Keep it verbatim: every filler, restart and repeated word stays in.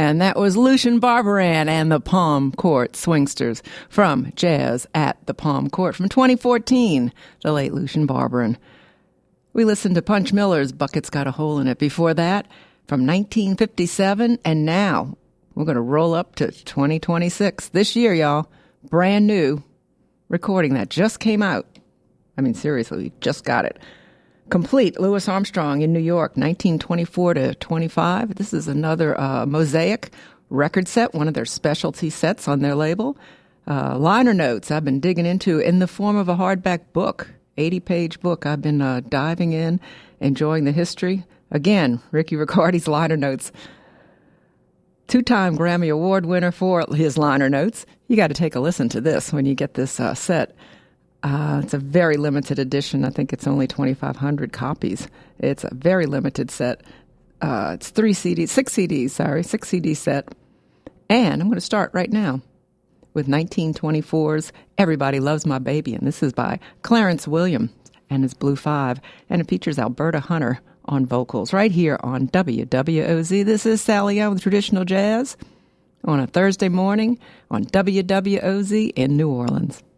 And that was Lucien Barbaran and the Palm Court Swingsters from Jazz at the Palm Court from twenty fourteen, the late Lucien Barbaran. We listened to Punch Miller's Bucket's Got a Hole in It before that from nineteen fifty-seven, and now we're going to roll up to twenty twenty-six. This year, y'all, brand new recording that just came out. I mean, seriously, we just got it. Complete, Louis Armstrong in New York, nineteen twenty-four to twenty-five. This is another uh, Mosaic record set, one of their specialty sets on their label. Uh, liner notes I've been digging into in the form of a hardback book, eighty-page book. I've been uh, diving in, enjoying the history. Again, Ricky Riccardi's liner notes. Two-time Grammy Award winner for his liner notes. You got to take a listen to this when you get this uh, set. Uh, it's a very limited edition. I think it's only twenty-five hundred copies. It's a very limited set. Uh, it's three C Ds, six C Ds, sorry, six C D set. And I'm going to start right now with nineteen twenty-four's Everybody Loves My Baby. And this is by Clarence Williams and his Blue Five. And it features Alberta Hunter on vocals right here on W W O Z. This is Sally Young with Traditional Jazz on a Thursday morning on W W O Z in New Orleans.